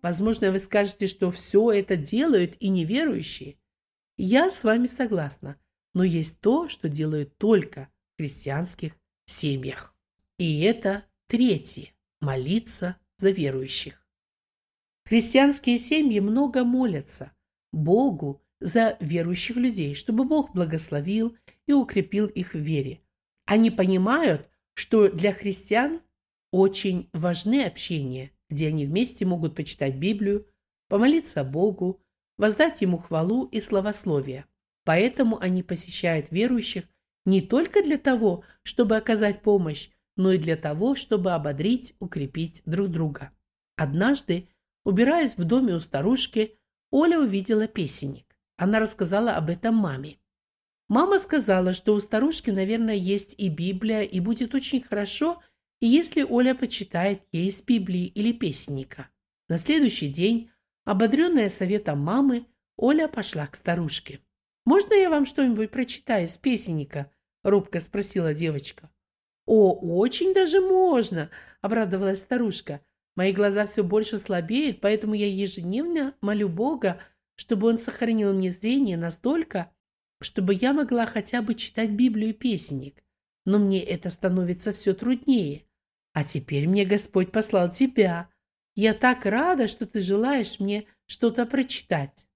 Возможно, вы скажете, что все это делают и неверующие. Я с вами согласна, но есть то, что делают только в христианских семьях. И это третье – молиться за верующих. Христианские семьи много молятся Богу за верующих людей, чтобы Бог благословил и укрепил их в вере. Они понимают, что для христиан очень важны общения, где они вместе могут почитать Библию, помолиться Богу, воздать Ему хвалу и славословие. Поэтому они посещают верующих не только для того, чтобы оказать помощь, но и для того, чтобы ободрить, укрепить друг друга. Однажды, убираясь в доме у старушки, Оля увидела песенник. Она рассказала об этом маме. Мама сказала, что у старушки, наверное, есть и Библия, и будет очень хорошо, если Оля почитает ей из Библии или песенника. На следующий день, ободренная советом мамы, Оля пошла к старушке. «Можно я вам что-нибудь прочитаю из песенника?» – робко спросила девочка. «О, очень даже можно!» – обрадовалась старушка. «Мои глаза все больше слабеют, поэтому я ежедневно молю Бога, чтобы Он сохранил мне зрение настолько, чтобы я могла хотя бы читать Библию и песенник. Но мне это становится все труднее. А теперь мне Господь послал тебя. Я так рада, что ты желаешь мне что-то прочитать».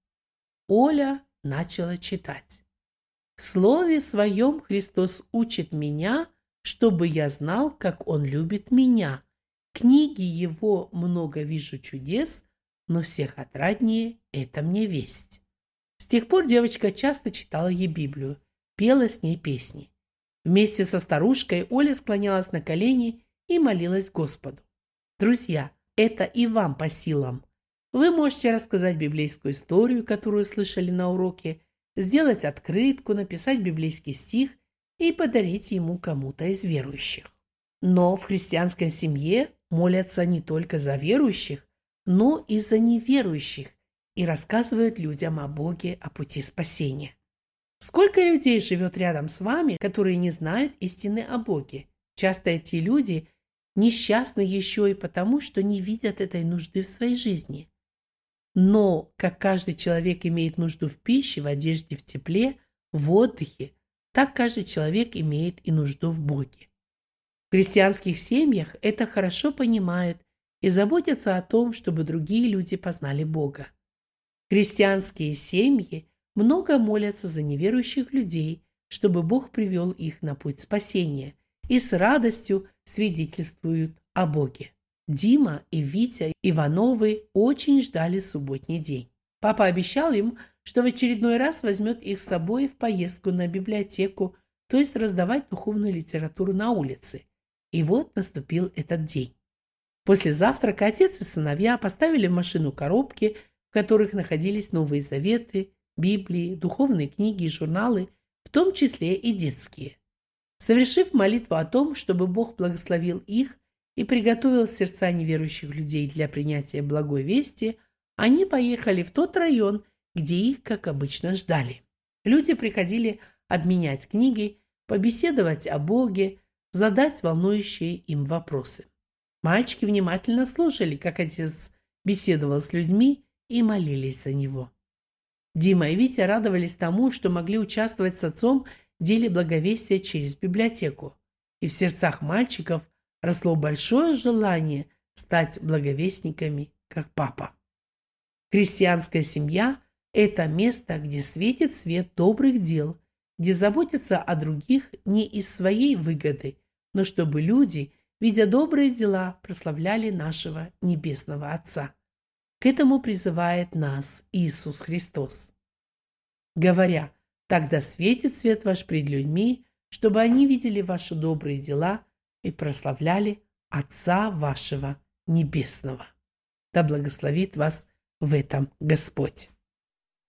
Оля начала читать. «В слове своем Христос учит меня, чтобы я знал, как Он любит меня. Книги Его много вижу чудес, но всех отраднее это мне весть». С тех пор девочка часто читала ей Библию, пела с ней песни. Вместе со старушкой Оля склонялась на колени и молилась Господу. Друзья, это и вам по силам. Вы можете рассказать библейскую историю, которую слышали на уроке, сделать открытку, написать библейский стих и подарить ему кому-то из верующих. Но в христианской семье молятся не только за верующих, но и за неверующих и рассказывают людям о Боге, о пути спасения. Сколько людей живет рядом с вами, которые не знают истины о Боге? Часто эти люди несчастны еще и потому, что не видят этой нужды в своей жизни. Но, как каждый человек имеет нужду в пище, в одежде, в тепле, в отдыхе, так каждый человек имеет и нужду в Боге. В христианских семьях это хорошо понимают и заботятся о том, чтобы другие люди познали Бога. Христианские семьи много молятся за неверующих людей, чтобы Бог привел их на путь спасения, и с радостью свидетельствуют о Боге. Дима и Витя Ивановы очень ждали субботний день. Папа обещал им, что в очередной раз возьмет их с собой в поездку на библиотеку, то есть раздавать духовную литературу на улице. И вот наступил этот день. После завтрака отец и сыновья поставили в машину коробки, в которых находились Новые Заветы, Библии, духовные книги и журналы, в том числе и детские. Совершив молитву о том, чтобы Бог благословил их и приготовил сердца неверующих людей для принятия благой вести, они поехали в тот район, где их, как обычно, ждали. Люди приходили обменять книги, побеседовать о Боге, задать волнующие им вопросы. Мальчики внимательно слушали, как отец беседовал с людьми, и молились за него. Дима и Витя радовались тому, что могли участвовать с отцом в деле благовестия через библиотеку. И в сердцах мальчиков росло большое желание стать благовестниками, как папа. Христианская семья – это место, где светит свет добрых дел, где заботятся о других не из своей выгоды, но чтобы люди, видя добрые дела, прославляли нашего Небесного Отца. К этому призывает нас Иисус Христос, говоря: «Тогда светит свет ваш пред людьми, чтобы они видели ваши добрые дела и прославляли Отца вашего Небесного». Да благословит вас в этом Господь.